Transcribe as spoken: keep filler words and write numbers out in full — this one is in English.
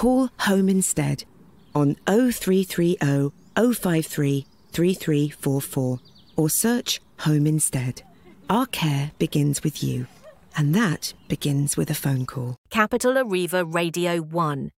call Home Instead on oh three three oh, oh five three, three three four four or search Home Instead. Our care begins with you, and that begins with a phone call. Capital Arriva Radio one.